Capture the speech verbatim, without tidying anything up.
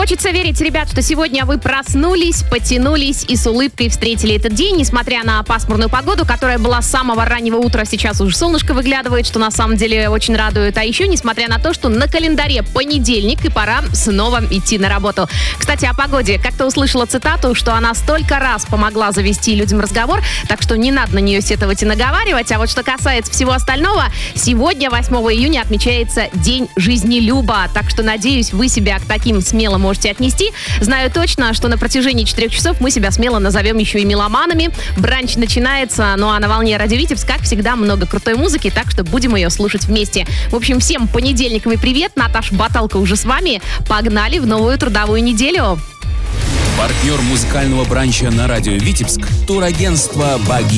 Хочется верить, ребят, что сегодня вы проснулись, потянулись и с улыбкой встретили этот день, несмотря на пасмурную погоду, которая была с самого раннего утра. Сейчас уже солнышко выглядывает, что на самом деле очень радует. А еще несмотря на то, что на календаре понедельник и пора снова идти на работу. Кстати, о погоде. Как-то услышала цитату, что она столько раз помогла завести людям разговор, так что не надо на нее сетовать и наговаривать. А вот что касается всего остального, сегодня, восьмого июня, отмечается День жизнелюба. Так что, надеюсь, вы себя к таким смело можете отнести. Знаю точно, что на протяжении четырех часов мы себя смело назовем еще и меломанами. Бранч начинается, ну а на волне Радио Витебск, как всегда, много крутой музыки, так что будем ее слушать вместе. В общем, всем понедельниковый привет. Наташа Баталка уже с вами. Погнали в новую трудовую неделю. Партнер музыкального бранча на Радио Витебск — турагентство «Баги».